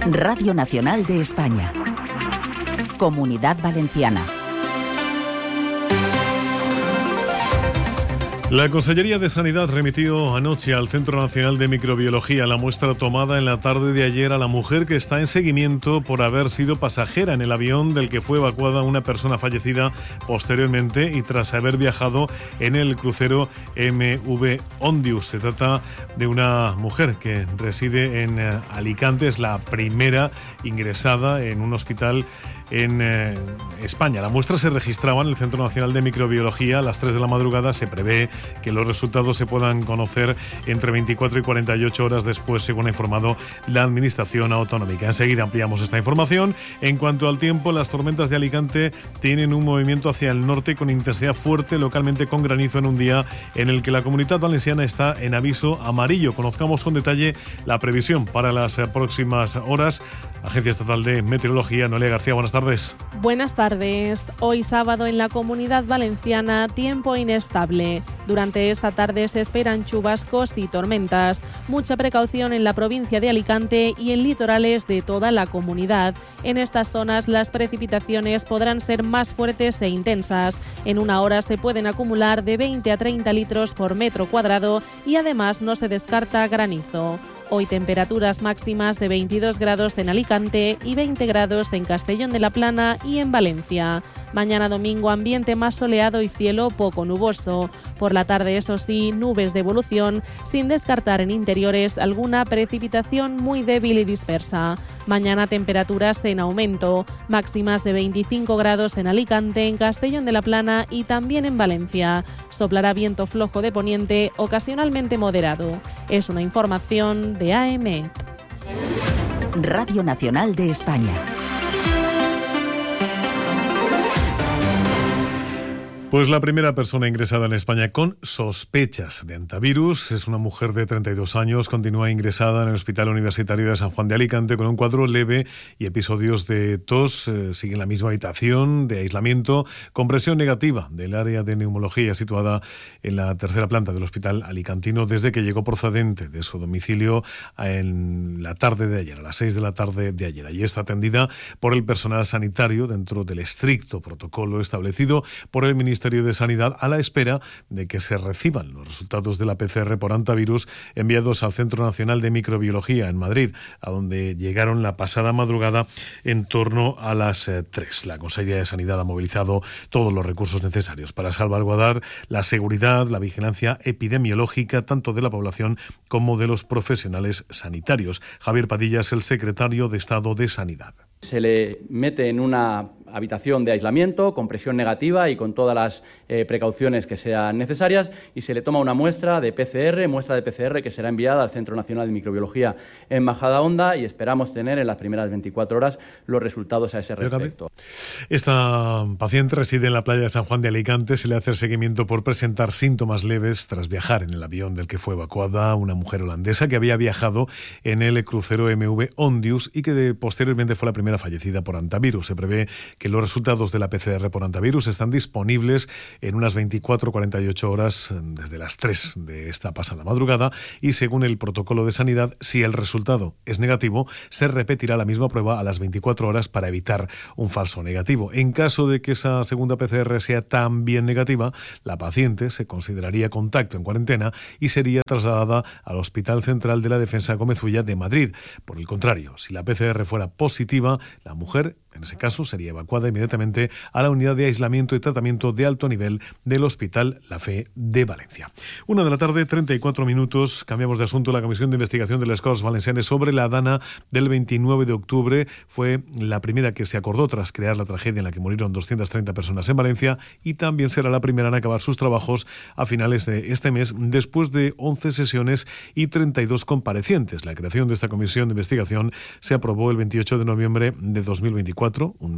Radio Nacional de España. Comunidad Valenciana. La Consellería de Sanidad remitió anoche al Centro Nacional de Microbiología la muestra tomada en la tarde de ayer a la mujer que está en seguimiento por haber sido pasajera en el avión del que fue evacuada una persona fallecida posteriormente y tras haber viajado en el crucero MV Ondius. Se trata de una mujer que reside en Alicante, es la primera ingresada en un hospital en España. La muestra se registraba en el Centro Nacional de Microbiología a las 3 de la madrugada. Se prevé que los resultados se puedan conocer entre 24 y 48 horas después, según ha informado la Administración Autonómica. Enseguida ampliamos esta información. En cuanto al tiempo, las tormentas de Alicante tienen un movimiento hacia el norte con intensidad fuerte, localmente con granizo, en un día en el que la Comunidad Valenciana está en aviso amarillo. Conozcamos con detalle la previsión para las próximas horas. Agencia Estatal de Meteorología, Noelia García, buenas tardes. Buenas tardes. Hoy sábado en la Comunidad Valenciana, tiempo inestable. Durante esta tarde se esperan chubascos y tormentas. Mucha precaución en la provincia de Alicante y en litorales de toda la comunidad. En estas zonas las precipitaciones podrán ser más fuertes e intensas. En una hora se pueden acumular de 20 a 30 litros por metro cuadrado y además no se descarta granizo. Hoy temperaturas máximas de 22 grados en Alicante y 20 grados en Castellón de la Plana y en Valencia. Mañana domingo ambiente más soleado y cielo poco nuboso. Por la tarde, eso sí, nubes de evolución, sin descartar en interiores alguna precipitación muy débil y dispersa. Mañana temperaturas en aumento, máximas de 25 grados en Alicante, en Castellón de la Plana y también en Valencia. Soplará viento flojo de poniente, ocasionalmente moderado. Es una información de AEMET. Radio Nacional de España. Pues la primera persona ingresada en España con sospechas de hantavirus es una mujer de 32 años. Continúa ingresada en el Hospital Universitario de San Juan de Alicante con un cuadro leve y episodios de tos. Sigue en la misma habitación de aislamiento con presión negativa del área de neumología situada en la tercera planta del Hospital Alicantino desde que llegó procedente de su domicilio en la tarde de ayer, a las 6 de la tarde de ayer. Allí está atendida por el personal sanitario dentro del estricto protocolo establecido por el Ministerio de Sanidad, a la espera de que se reciban los resultados de la PCR por hantavirus enviados al Centro Nacional de Microbiología en Madrid, a donde llegaron la pasada madrugada en torno a las 3. La Consellería de Sanidad ha movilizado todos los recursos necesarios para salvaguardar la seguridad, la vigilancia epidemiológica tanto de la población como de los profesionales sanitarias. Javier Padilla es el secretario de Estado de Sanidad. Se le mete en una habitación de aislamiento con presión negativa y con todas las precauciones que sean necesarias y se le toma una muestra de PCR que será enviada al Centro Nacional de Microbiología en Majadahonda y esperamos tener en las primeras 24 horas los resultados a ese respecto. Esta paciente reside en la playa de San Juan de Alicante. Se le hace el seguimiento por presentar síntomas leves tras viajar en el avión del que fue evacuada una mujer holandesa que había viajado en el crucero MV Ondius y que posteriormente fue la primera fallecida por hantavirus. Se prevé que los resultados de la PCR por hantavirus están disponibles en unas 24-48 horas desde las 3 de esta pasada madrugada y según el protocolo de sanidad, si el resultado es negativo, se repetirá la misma prueba a las 24 horas para evitar un falso negativo. En caso de que esa segunda PCR sea también negativa, la paciente se consideraría contacto en cuarentena y sería trasladada al Hospital Central de la Defensa Gómez Ulla de Madrid. Por el contrario, si la PCR fuera positiva, la mujer, en ese caso, sería evacuada inmediatamente a la unidad de aislamiento y tratamiento de alto nivel del Hospital La Fe de Valencia. 1 de la tarde, 34 minutos. Cambiamos de asunto. La Comisión de Investigación de les Corts Valencianes sobre la Dana del 29 de octubre fue la primera que se acordó tras crear la tragedia en la que murieron 230 personas en Valencia y también será la primera en acabar sus trabajos a finales de este mes después de 11 sesiones y 32 comparecientes. La creación de esta comisión de investigación se aprobó el 28 de noviembre de 2024, un mes después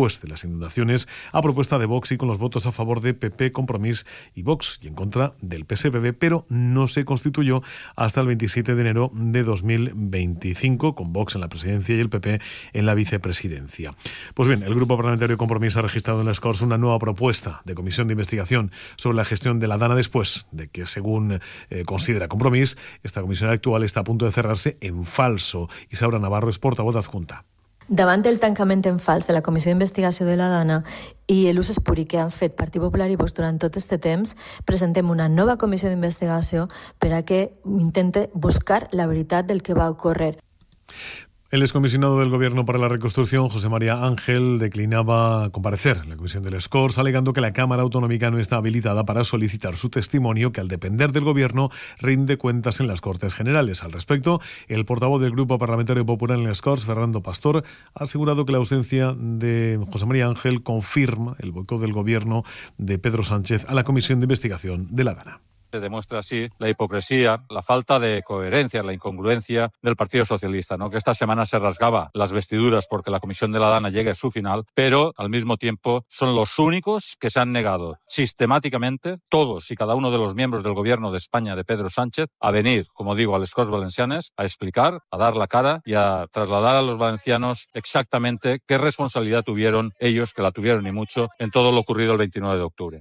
después de las inundaciones, a propuesta de Vox y con los votos a favor de PP, Compromís y Vox, y en contra del PSPB, pero no se constituyó hasta el 27 de enero de 2025, con Vox en la presidencia y el PP en la vicepresidencia. Pues bien, el Grupo Parlamentario Compromís ha registrado en les Corts una nueva propuesta de comisión de investigación sobre la gestión de la Dana después de que, según considera Compromís, esta comisión actual está a punto de cerrarse en falso. Isaura Navarro és portavoz adjunta. Davant del tancament en fals de la Comissió d'Investigació de la Dana i l'ús espuri que han fet Partit Popular i Vox durant tot aquest temps, presentem una nova comissió d'investigació per a que intente buscar la veritat del que va ocórrer. El excomisionado del Gobierno para la Reconstrucción, José María Ángel, declinaba comparecer en la comisión de les Corts, alegando que la Cámara Autonómica no está habilitada para solicitar su testimonio, que al depender del Gobierno rinde cuentas en las Cortes Generales. Al respecto, el portavoz del Grupo Parlamentario Popular en les Corts, Fernando Pastor, ha asegurado que la ausencia de José María Ángel confirma el boicot del Gobierno de Pedro Sánchez a la comisión de investigación de la Dana. Se demuestra así la hipocresía, la falta de coherencia, la incongruencia del Partido Socialista, ¿no? Que esta semana se rasgaba las vestiduras porque la comisión de la Dana llegue a su final, pero al mismo tiempo son los únicos que se han negado sistemáticamente, todos y cada uno de los miembros del Gobierno de España de Pedro Sánchez, a venir, como digo, a les Corts Valencianes, a explicar, a dar la cara y a trasladar a los valencianos exactamente qué responsabilidad tuvieron ellos, que la tuvieron y mucho, en todo lo ocurrido el 29 de octubre.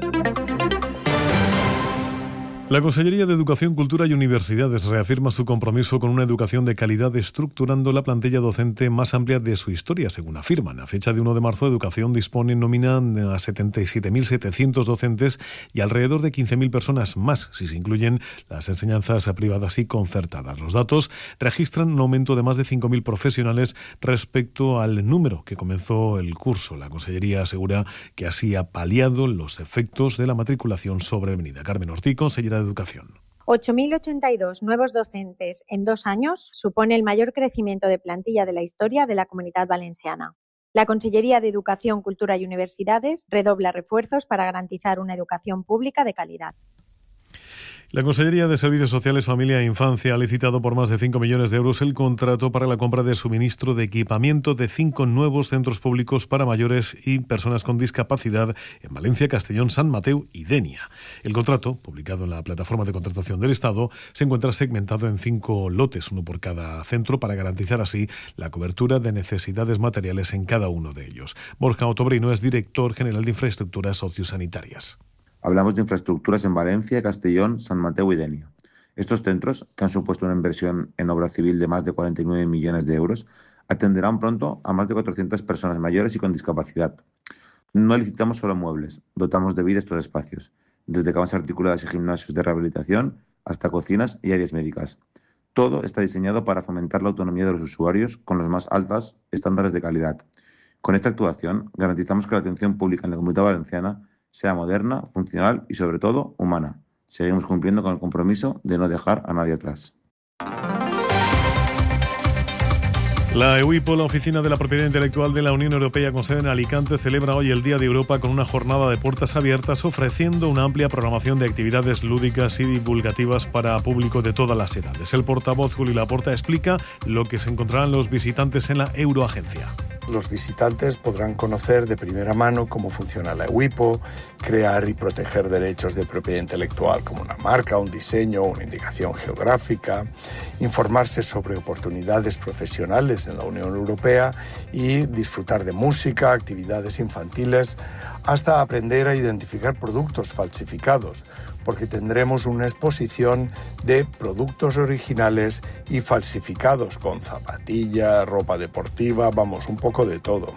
La Consellería de Educación, Cultura y Universidades reafirma su compromiso con una educación de calidad, estructurando la plantilla docente más amplia de su historia, según afirman. A fecha de 1 de marzo, Educación dispone en nómina a 77.700 docentes y alrededor de 15.000 personas más, si se incluyen las enseñanzas privadas y concertadas. Los datos registran un aumento de más de 5.000 profesionales respecto al número que comenzó el curso. La Consellería asegura que así ha paliado los efectos de la matriculación sobrevenida. Carmen Ortiz, consellera de Educación. 8.082 nuevos docentes en 2 años supone el mayor crecimiento de plantilla de la historia de la Comunidad Valenciana. La Consellería de Educación, Cultura y Universidades redobla refuerzos para garantizar una educación pública de calidad. La Consellería de Servicios Sociales, Familia e Infancia ha licitado por más de 5 millones de euros el contrato para la compra de suministro de equipamiento de 5 nuevos centros públicos para mayores y personas con discapacidad en Valencia, Castellón, San Mateu y Denia. El contrato, publicado en la plataforma de contratación del Estado, se encuentra segmentado en 5 lotes, uno por cada centro, para garantizar así la cobertura de necesidades materiales en cada uno de ellos. Borja Otobrino es director general de Infraestructuras Sociosanitarias. Hablamos de infraestructuras en Valencia, Castellón, San Mateu y Denia. Estos centros, que han supuesto una inversión en obra civil de más de 49 millones de euros, atenderán pronto a más de 400 personas mayores y con discapacidad. No licitamos solo muebles, dotamos de vida estos espacios, desde camas articuladas y gimnasios de rehabilitación hasta cocinas y áreas médicas. Todo está diseñado para fomentar la autonomía de los usuarios con los más altos estándares de calidad. Con esta actuación garantizamos que la atención pública en la Comunidad Valenciana sea moderna, funcional y, sobre todo, humana. Seguimos cumpliendo con el compromiso de no dejar a nadie atrás. La EUIPO, la Oficina de la Propiedad Intelectual de la Unión Europea con sede en Alicante, celebra hoy el Día de Europa con una jornada de puertas abiertas, ofreciendo una amplia programación de actividades lúdicas y divulgativas para público de todas las edades. El portavoz Juli Laporta explica lo que se encontrarán los visitantes en la Euroagencia. Los visitantes podrán conocer de primera mano cómo funciona la EUIPO, crear y proteger derechos de propiedad intelectual como una marca, un diseño, una indicación geográfica, informarse sobre oportunidades profesionales en la Unión Europea y disfrutar de música, actividades infantiles, hasta aprender a identificar productos falsificados, porque tendremos una exposición de productos originales y falsificados con zapatillas, ropa deportiva, vamos, un poco de todo.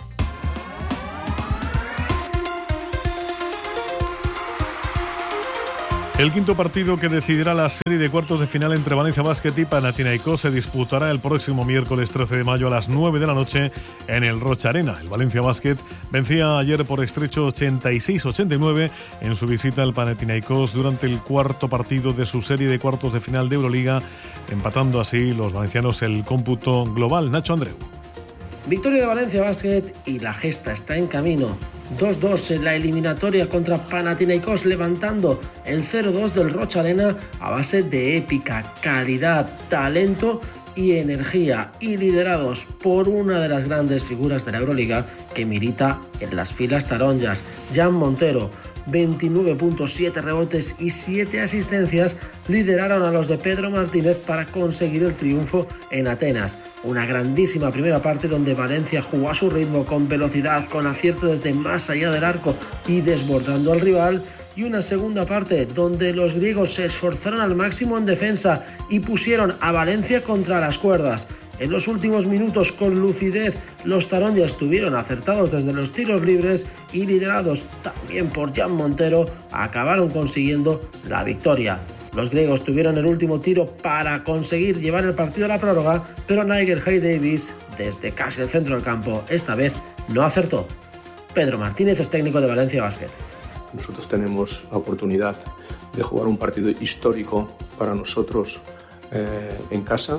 El quinto partido que decidirá la serie de cuartos de final entre Valencia Basket y Panathinaikos se disputará el próximo miércoles 13 de mayo a las 9 de la noche en el Rocha Arena. El Valencia Basket vencía ayer por estrecho 86-89 en su visita al Panathinaikos durante el cuarto partido de su serie de cuartos de final de Euroliga, empatando así los valencianos el cómputo global. Nacho Andreu. Victoria de Valencia Basket y la gesta está en camino. 2-2 en la eliminatoria contra Panathinaikos, levantando el 0-2 del Rocha Arena a base de épica, calidad, talento y energía, y liderados por una de las grandes figuras de la Euroliga que milita en las filas taronjas, Jan Montero. 29 puntos, 7 rebotes y 7 asistencias lideraron a los de Pedro Martínez para conseguir el triunfo en Atenas. Una grandísima primera parte donde Valencia jugó a su ritmo, con velocidad, con acierto desde más allá del arco y desbordando al rival, y una segunda parte donde los griegos se esforzaron al máximo en defensa y pusieron a Valencia contra las cuerdas. En los últimos minutos, con lucidez, los taronjas estuvieron acertados desde los tiros libres y, liderados también por Jan Montero, acabaron consiguiendo la victoria. Los griegos tuvieron el último tiro para conseguir llevar el partido a la prórroga, pero Nigel Hayes-Davis, desde casi el centro del campo, esta vez no acertó. Pedro Martínez es técnico de Valencia Basket. Nosotros tenemos la oportunidad de jugar un partido histórico para nosotros en casa.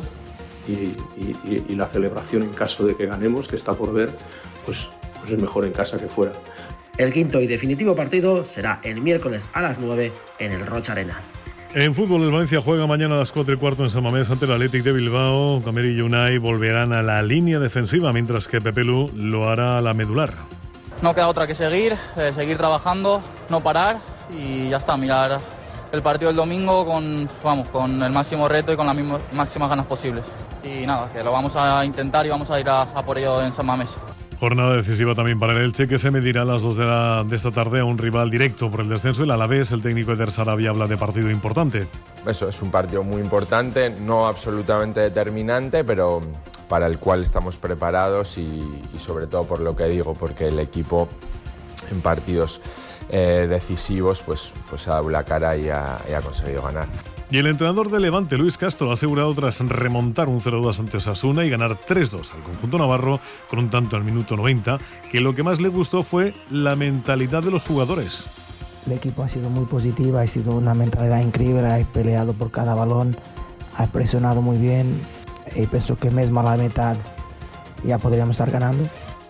Y la celebración en caso de que ganemos, que está por ver, pues es mejor en casa que fuera. El quinto y definitivo partido será el miércoles a las 9 en el Rocha Arena. En fútbol, el Valencia juega mañana a las 4:15 en San Mamés ante el Athletic de Bilbao. Cameri y Unai volverán a la línea defensiva, mientras que Pepe Lu lo hará a la medular. No queda otra que seguir trabajando, no parar y ya está, mirar el partido del domingo con el máximo reto y con las máximas ganas posibles. Y nada, que lo vamos a intentar y vamos a ir a por ello en San Mamés. Jornada decisiva también para el Elche, que se medirá a las 2 de esta tarde a un rival directo por el descenso, el Alavés. El técnico Eder Sarabia habla de partido importante. Eso es un partido muy importante, no absolutamente determinante, pero para el cual estamos preparados y sobre todo por lo que digo, porque el equipo en partidos decisivos pues ha dado la cara y ha conseguido ganar. Y el entrenador de Levante, Luis Castro, ha asegurado tras remontar un 0-2 ante Osasuna y ganar 3-2 al conjunto navarro con un tanto al minuto 90, que lo que más le gustó fue la mentalidad de los jugadores. El equipo ha sido muy positivo, ha sido una mentalidad increíble, ha peleado por cada balón, ha presionado muy bien y pienso que mismo a la mitad ya podríamos estar ganando.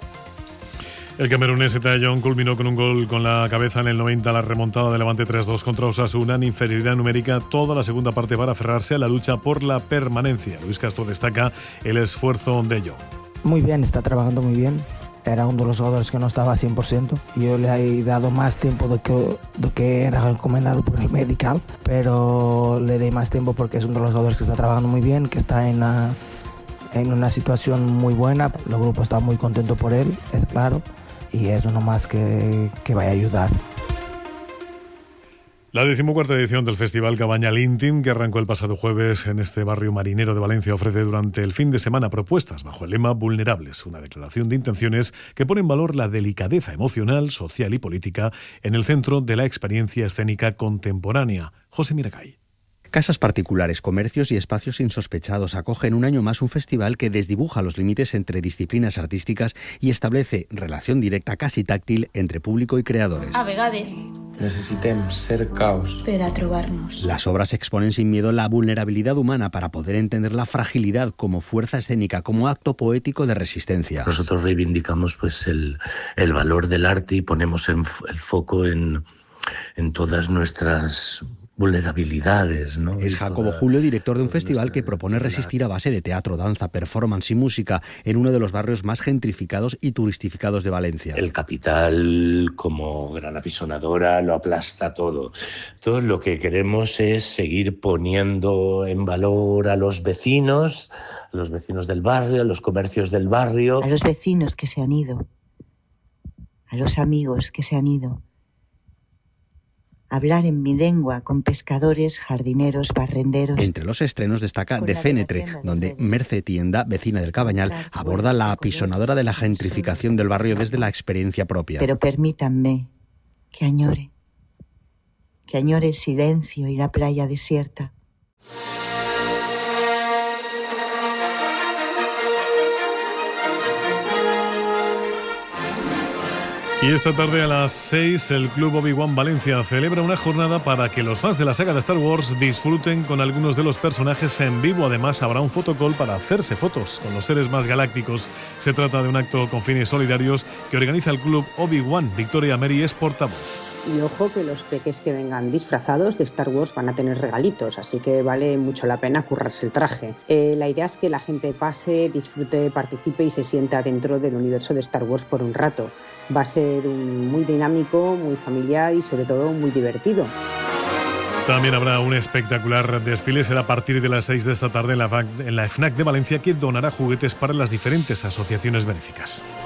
El camerunés Etaillon culminó con un gol con la cabeza en el 90, la remontada de Levante 3-2 contra Osasuna en inferioridad numérica toda la segunda parte para aferrarse a la lucha por la permanencia. Luis Castro destaca el esfuerzo de John. Muy bien, está trabajando muy bien. Era uno de los jugadores que no estaba a 100%. Yo le he dado más tiempo de que era recomendado por el medical, pero le di más tiempo porque es uno de los jugadores que está trabajando muy bien, que está en una situación muy buena. El grupo está muy contento por él, es claro. Y es uno más que vaya a ayudar. La 14ª edición del Festival Cabaña Lintin, que arrancó el pasado jueves en este barrio marinero de Valencia, ofrece durante el fin de semana propuestas bajo el lema Vulnerables, una declaración de intenciones que pone en valor la delicadeza emocional, social y política en el centro de la experiencia escénica contemporánea. José Miracay. Casas particulares, comercios y espacios insospechados acogen un año más un festival que desdibuja los límites entre disciplinas artísticas y establece relación directa, casi táctil, entre público y creadores. A vegades necessitem ser caos per a trobar-nos. Las obras exponen sin miedo la vulnerabilidad humana para poder entender la fragilidad como fuerza escénica, como acto poético de resistencia. Nosotros reivindicamos pues el valor del arte y ponemos el foco en todas nuestras vulnerabilidades, ¿no? Es Jacobo Julio, director de un festival que propone resistir a base de teatro, danza, performance y música en uno de los barrios más gentrificados y turistificados de Valencia. El capital, como gran apisonadora, lo aplasta todo. Todo lo que queremos es seguir poniendo en valor a los vecinos del barrio, a los comercios del barrio. A los vecinos que se han ido, a los amigos que se han ido. Hablar en mi lengua con pescadores, jardineros, barrenderos. Entre los estrenos destaca De Fénetre, donde Merce Tienda, vecina del Cabañal, aborda la apisonadora de la gentrificación del barrio desde la experiencia propia. Pero permítanme que añore el silencio y la playa desierta. Y esta tarde a las 6 el Club Obi-Wan Valencia celebra una jornada para que los fans de la saga de Star Wars disfruten con algunos de los personajes en vivo. Además habrá un fotocall para hacerse fotos con los seres más galácticos. Se trata de un acto con fines solidarios que organiza el Club Obi-Wan. Victoria Meri es portavoz. Y ojo que los peques que vengan disfrazados de Star Wars van a tener regalitos, así que vale mucho la pena currarse el traje. La idea es que la gente pase, disfrute, participe y se sienta dentro del universo de Star Wars por un rato. Va a ser muy dinámico, muy familiar y sobre todo muy divertido. También habrá un espectacular desfile, será a partir de las 6 de esta tarde en la FNAC de Valencia, que donará juguetes para las diferentes asociaciones benéficas.